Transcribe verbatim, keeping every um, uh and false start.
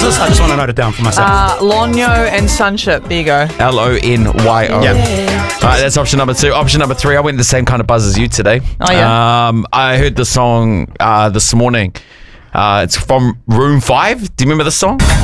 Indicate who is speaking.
Speaker 1: this? I just want to note it down for myself.
Speaker 2: Uh, Lonyo and Sunship. There you go.
Speaker 3: L O N Y O.
Speaker 1: Yeah.
Speaker 3: All right, that's option number two. Option number three, I went the same kind of buzz as you today.
Speaker 2: Oh, yeah?
Speaker 3: Um, I heard the song uh, this morning. Uh, it's from Room five. Do you remember the song?